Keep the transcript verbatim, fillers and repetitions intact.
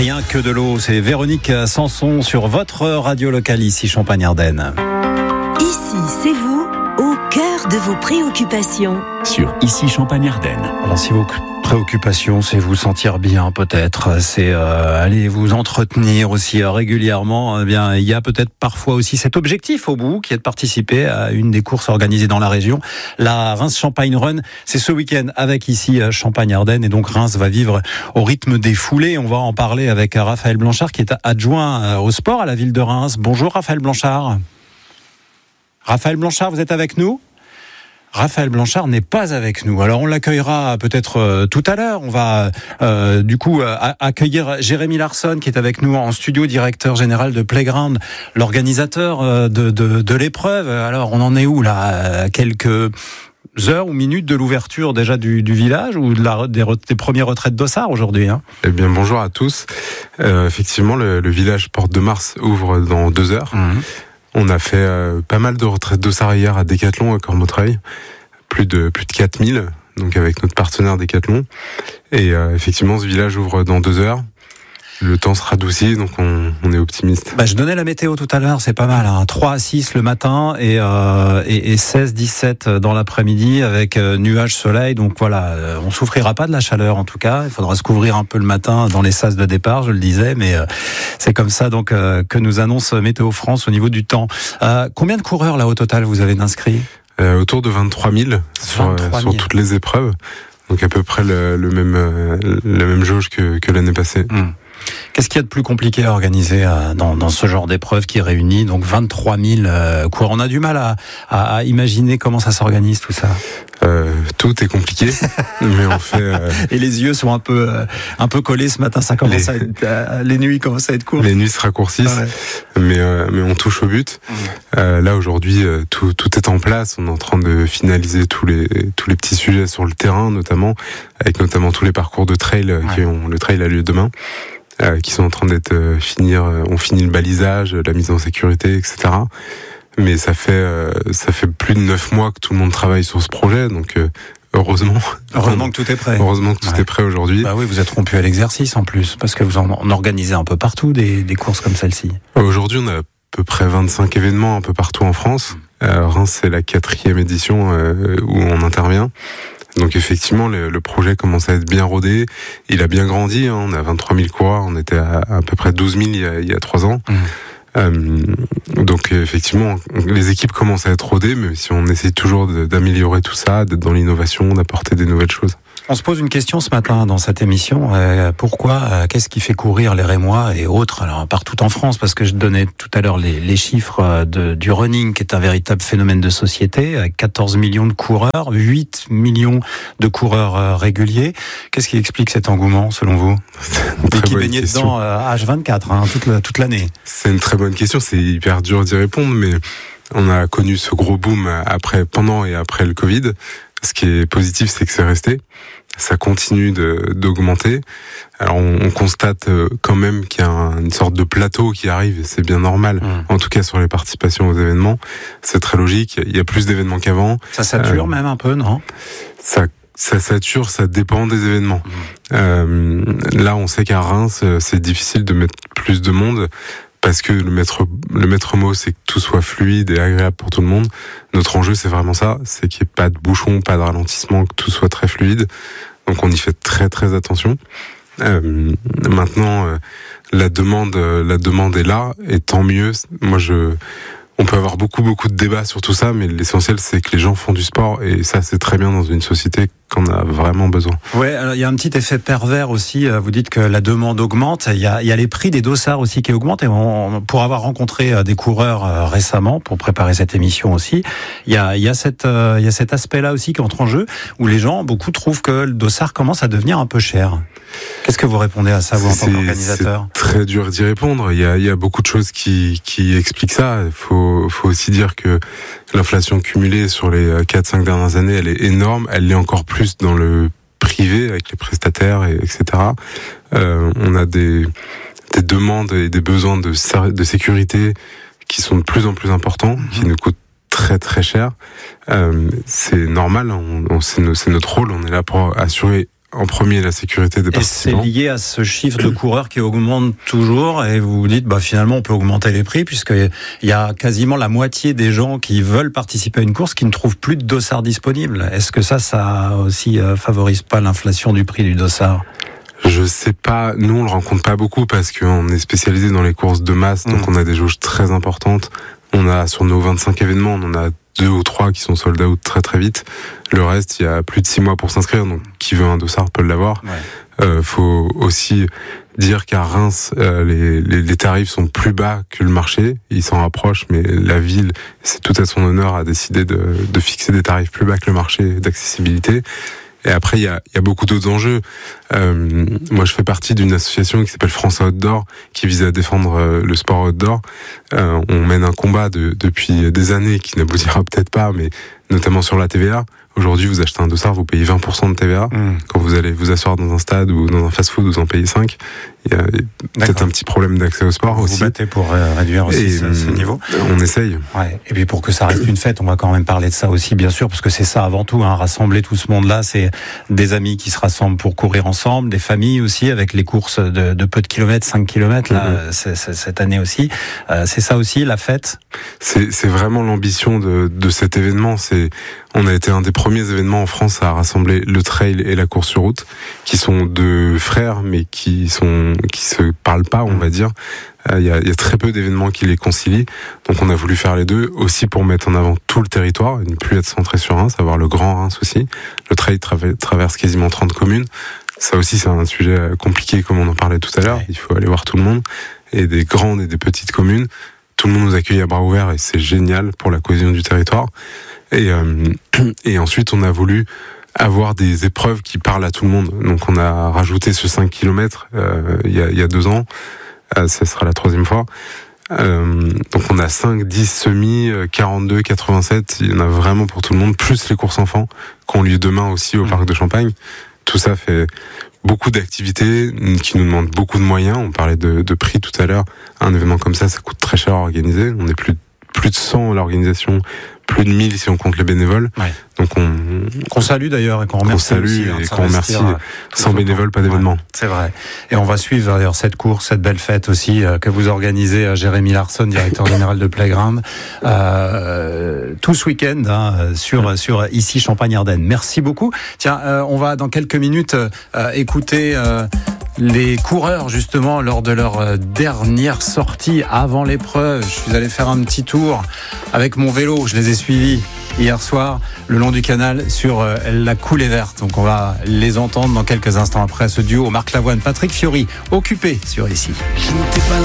Rien que de l'eau, c'est Véronique Sanson sur votre radio locale ici Champagne-Ardenne. Ici, c'est vous, au cœur de vos préoccupations. Sur Ici Champagne-Ardenne. Alors si vos préoccupations, c'est vous sentir bien peut-être, c'est euh, aller vous entretenir aussi euh, régulièrement, eh bien il y a peut-être parfois aussi cet objectif au bout qui est de participer à une des courses organisées dans la région, la Reims Champagne Run. C'est ce week-end avec ici Champagne-Ardenne et donc Reims va vivre au rythme des foulées. On va en parler avec Raphaël Blanchard qui est adjoint au sport à la ville de Reims. Bonjour Raphaël Blanchard. Raphaël Blanchard, vous êtes avec nous ? Raphaël Blanchard n'est pas avec nous. Alors on l'accueillera peut-être euh, tout à l'heure. On va euh, du coup euh, accueillir Jérémy Larsson qui est avec nous en studio, directeur général de Playground, l'organisateur euh, de, de, de l'épreuve. Alors on en est où là ? Quelques heures ou minutes de l'ouverture déjà du, du village ou de la, des, des premiers retraites d'Ossard aujourd'hui, hein ? Eh bien bonjour à tous. Euh, effectivement le, le village Porte de Mars ouvre dans deux heures. Mmh. On a fait euh, pas mal de retraites d'Ossard hier à Décathlon à Cormetreuil, plus de plus de quatre mille, donc avec notre partenaire Décathlon. Et euh, effectivement, ce village ouvre dans deux heures. Le temps sera adouci, donc on, on est optimiste. Bah, je donnais la météo tout à l'heure, c'est pas mal, hein. trois à six le matin et, euh, et, et seize dix-sept dans l'après-midi avec euh, nuages, soleil. Donc voilà, euh, on souffrira pas de la chaleur en tout cas. Il faudra se couvrir un peu le matin dans les sas de départ, je le disais, mais euh, c'est comme ça donc euh, que nous annonce Météo France au niveau du temps. Euh, combien de coureurs là au total vous avez d'inscrits ? euh, Autour de vingt-trois mille sur, euh, sur toutes les épreuves. Donc à peu près le, le même, euh, la même jauge que, que l'année passée. Mmh. Qu'est-ce qu'il y a de plus compliqué à organiser dans, dans ce genre d'épreuve qui réunit donc vingt-trois mille euh, coureurs ? On a du mal à, à, à imaginer comment ça s'organise tout ça. Euh, tout est compliqué, mais on fait. Euh... Et les yeux sont un peu euh, un peu collés ce matin. Ça commence les... à être, euh, les nuits commencent à être courtes. Les nuits se raccourcissent, ah ouais. mais euh, mais on touche au but. Mmh. Euh, là aujourd'hui, euh, tout tout est en place. On est en train de finaliser tous les tous les petits sujets sur le terrain, notamment avec notamment tous les parcours de trail ouais. qui ont le trail a lieu demain. Euh, qui sont en train d'être euh, finir, euh, on finit le balisage, la mise en sécurité, et cetera. Mais ça fait euh, ça fait plus de neuf mois que tout le monde travaille sur ce projet, donc euh, heureusement. Heureusement que tout est prêt. Heureusement que tout ouais. est prêt aujourd'hui. Bah oui, vous êtes rompu à l'exercice en plus, parce que vous en, en organisez un peu partout des, des courses comme celle-ci. Aujourd'hui, on a à peu près vingt-cinq événements un peu partout en France. Mmh. Euh, Reims, c'est la quatrième édition euh, où on intervient. Donc effectivement, le, le projet commence à être bien rodé. Il a bien grandi. Hein. On a vingt-trois mille coureurs. On était à, à peu près douze mille il y a, il y a trois ans. Mmh. Euh, donc effectivement, les équipes commencent à être rodées, mais si on essaie toujours de, d'améliorer tout ça, d'être dans l'innovation, d'apporter des nouvelles choses. On se pose une question ce matin dans cette émission. Euh, pourquoi euh, Qu'est-ce qui fait courir les Rémois et autres, alors partout en France? Parce que je donnais tout à l'heure les, les chiffres de, du running, qui est un véritable phénomène de société, avec quatorze millions de coureurs, huit millions de coureurs euh, réguliers. Qu'est-ce qui explique cet engouement, selon vous? Et qui baignait dedans euh, H vingt-quatre, hein, toute, la, toute l'année. C'est une très bonne question. C'est hyper dur d'y répondre, mais on a connu ce gros boom après, pendant et après le Covid. Ce qui est positif, c'est que c'est resté. Ça continue de, d'augmenter. Alors, on, on constate quand même qu'il y a un, une sorte de plateau qui arrive, et c'est bien normal. Mmh. En tout cas, sur les participations aux événements, c'est très logique. Il y a plus d'événements qu'avant. Ça sature euh, même un peu, non? Ça, ça sature, ça dépend des événements. Mmh. Euh, là, on sait qu'à Reims, c'est difficile de mettre plus de monde. Parce que le maître, le maître mot, c'est que tout soit fluide et agréable pour tout le monde. Notre enjeu, c'est vraiment ça. C'est qu'il n'y ait pas de bouchons, pas de ralentissement, que tout soit très fluide. Donc, on y fait très, très attention. Euh, maintenant, euh, la demande, euh, la demande est là, et tant mieux. Moi, je, on peut avoir beaucoup, beaucoup de débats sur tout ça, mais l'essentiel, c'est que les gens font du sport, et ça, c'est très bien dans une société qu'on a vraiment besoin. Ouais, alors il y a un petit effet pervers aussi. Vous dites que la demande augmente. Il y a, il y a les prix des dossards aussi qui augmentent. Et on, pour avoir rencontré des coureurs récemment pour préparer cette émission aussi, il y a, il y a cette, il y a cet aspect-là aussi qui entre en jeu, où les gens, beaucoup trouvent que le dossard commence à devenir un peu cher. Qu'est-ce que vous répondez à ça, vous, en tant qu'organisateur? C'est très dur d'y répondre. Il y a, il y a beaucoup de choses qui, qui expliquent ça. Il faut, faut aussi dire que l'inflation cumulée sur les quatre cinq dernières années, elle est énorme. Elle l'est encore plus dans le privé avec les prestataires, et, etc. Euh, on a des, des demandes et des besoins de, de sécurité qui sont de plus en plus importants, mmh. qui nous coûtent très très cher. Euh, c'est normal, on, on, c'est, no, c'est notre rôle, on est là pour assurer en premier la sécurité des Et participants. c'est lié à ce chiffre de coureurs qui augmente toujours, et vous vous dites, bah, finalement, on peut augmenter les prix, puisqu'il y a quasiment la moitié des gens qui veulent participer à une course qui ne trouvent plus de dossard disponible. Est-ce que ça, ça aussi euh, favorise pas l'inflation du prix du dossard ? Je sais pas, nous on le rencontre pas beaucoup parce qu'on est spécialisé dans les courses de masse, donc mmh. on a des jauges très importantes. On a sur nos vingt-cinq événements, on en a deux ou trois qui sont sold out très très vite. Le reste, il y a plus de six mois pour s'inscrire, donc qui veut un dossard peut l'avoir. Ouais. Euh, faut aussi dire qu'à Reims, euh, les, les, les tarifs sont plus bas que le marché. Ils s'en rapprochent, mais la ville, c'est tout à son honneur, a décidé de, de fixer des tarifs plus bas que le marché d'accessibilité. Et après, il y a, il y a beaucoup d'autres enjeux. Euh, moi, je fais partie d'une association qui s'appelle France Outdoor, qui vise à défendre euh, le sport outdoor. Euh, on mène un combat de, depuis des années qui n'aboutira peut-être pas, mais notamment sur la T V A. Aujourd'hui, vous achetez un dossard, vous payez vingt pour cent de T V A. Mmh. Quand vous allez vous asseoir dans un stade ou dans un fast-food, vous en payez cinq. Il y a peut-être un petit problème d'accès au sport vous aussi. Vous battez pour euh, réduire aussi et, ce, ce niveau. On essaye. Ouais. Et puis pour que ça reste une fête, on va quand même parler de ça aussi, bien sûr, parce que c'est ça avant tout, hein, rassembler tout ce monde-là. C'est des amis qui se rassemblent pour courir ensemble, des familles aussi, avec les courses de, de peu de kilomètres, cinq kilomètres, là, mmh. c'est, c'est, cette année aussi. Euh, c'est ça aussi, la fête. C'est, c'est vraiment l'ambition de, de cet événement. C'est, on a été un des premiers événements en France à rassembler le trail et la course sur route, qui sont deux frères, mais qui sont, qui se parlent pas, on va dire. Il euh, y, a, y a très peu d'événements qui les concilient. Donc on a voulu faire les deux, aussi pour mettre en avant tout le territoire, et ne plus être centré sur Reims, avoir le Grand Reims aussi. Le trail tra- traverse quasiment trente communes. Ça aussi, c'est un sujet compliqué, comme on en parlait tout à l'heure. Il faut aller voir tout le monde. Et des grandes et des petites communes. Tout le monde nous accueille à bras ouverts et c'est génial pour la cohésion du territoire. Et, euh, et ensuite, on a voulu avoir des épreuves qui parlent à tout le monde. Donc on a rajouté ce cinq kilomètres euh, il y a, il y a deux ans. Euh, ça sera la troisième fois. Euh, donc on a cinq, dix semis, quarante-deux, quatre-vingt-sept. Il y en a vraiment pour tout le monde, plus les courses enfants qui ont lieu demain aussi au mmh. Parc de Champagne. Tout ça fait beaucoup d'activités qui nous demandent beaucoup de moyens. On parlait de, de prix tout à l'heure. Un événement comme ça, ça coûte très cher à organiser. On est plus, plus de cent à l'organisation, plus de mille si on compte les bénévoles. Ouais. Donc on qu'on salue d'ailleurs et qu'on remercie qu'on salue aussi, hein, et qu'on remercie. Sans bénévoles, pas d'événement. Ouais, c'est vrai. Et on va suivre d'ailleurs cette course, cette belle fête aussi euh, que vous organisez, euh, Jérémy Larsson, directeur général de Playground, euh, tout ce week-end hein, sur ouais. sur ici Champagne-Ardenne. Merci beaucoup. Tiens, euh, on va dans quelques minutes euh, écouter. Euh, les coureurs justement lors de leur dernière sortie avant l'épreuve. Je suis allé faire un petit tour avec mon vélo, je les ai suivis hier soir le long du canal sur la coulée verte. Donc on va les entendre dans quelques instants après ce duo Marc Lavoine, Patrick Fiori, occupé sur ici.